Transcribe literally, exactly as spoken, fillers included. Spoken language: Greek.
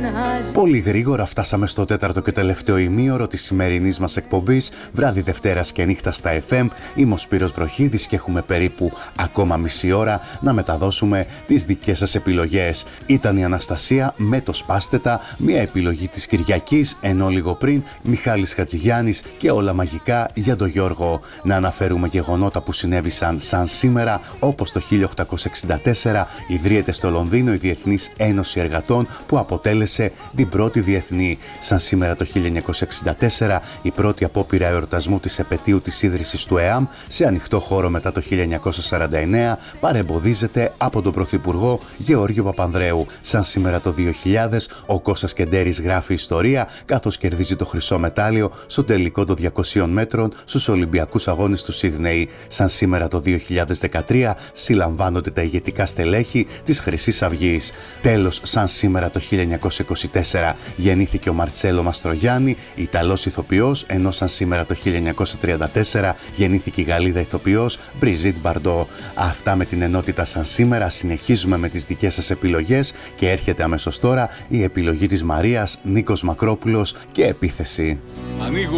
Πολύ γρήγορα φτάσαμε στο τέταρτο και τελευταίο ημίωρο της σημερινής μας εκπομπής, βράδυ Δευτέρας και νύχτα στα εφ εμ. Είμαι ο Σπύρος Βροχίδης και έχουμε περίπου ακόμα μισή ώρα να μεταδώσουμε τις δικές σας επιλογές. Ήταν η Αναστασία με το Σπάστετα, μια επιλογή της Κυριακής, ενώ λίγο πριν Μιχάλης Χατζηγιάννης και όλα μαγικά για τον Γιώργο. Να αναφέρουμε γεγονότα που συνέβησαν σαν σήμερα, όπως το χίλια οκτακόσια εξήντα τέσσερα ιδρύεται στο Λονδίνο η Διεθνής Ένωση Εργατών, που αποτέλεσε την πρώτη διεθνή. Σαν σήμερα το χίλια εννιακόσια εξήντα τέσσερα η πρώτη απόπειρα εορτασμού της επετείου της ίδρυσης του ΕΑΜ σε ανοιχτό χώρο μετά το χίλια εννιακόσια σαράντα εννέα παρεμποδίζεται από τον Πρωθυπουργό Γεώργιο Παπανδρέου. Σαν σήμερα το δύο χιλιάδες ο Κώστας Κεντέρης γράφει ιστορία καθώς κερδίζει το χρυσό μετάλλιο στο τελικό των διακοσίων μέτρων στους Ολυμπιακούς Αγώνες του Σίδνεϊ. Σαν σήμερα το δύο χιλιάδες δεκατρία συλλαμβάνονται τα ηγετικά στελέχη της Χρυσής Αυγής. Τέλος, σαν σήμερα το χίλια εννιακόσια είκοσι τέσσερα γεννήθηκε ο Μαρτσέλο Μαστρογιάννη, Ιταλός ηθοποιός, ενώ σαν σήμερα το χίλια εννιακόσια τριάντα τέσσερα γεννήθηκε η Γαλλίδα ηθοποιός Μπριζίτ Μπαρντό. Αυτά με την ενότητα σαν σήμερα. Συνεχίζουμε με τις δικές σας επιλογές και έρχεται αμέσως τώρα η επιλογή της Μαρίας, Νίκος Μακρόπουλος και Επίθεση. Ανοίγω